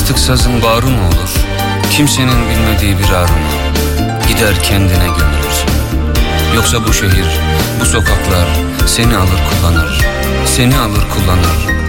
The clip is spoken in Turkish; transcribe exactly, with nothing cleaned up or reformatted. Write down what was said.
Artık sazın bağrı mı olur, kimsenin bilmediği bir ağrı mı? Gider kendine gömülürsün. Yoksa bu şehir, bu sokaklar seni alır kullanır, seni alır kullanır.